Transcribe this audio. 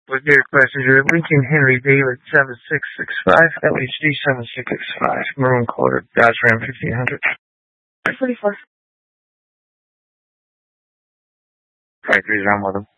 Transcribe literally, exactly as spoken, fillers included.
With your passenger Lincoln Henry David seven six six five, L H D seven six six five, Maroon Color, Dodge Ram fifteen hundred. forty-four. five three zero,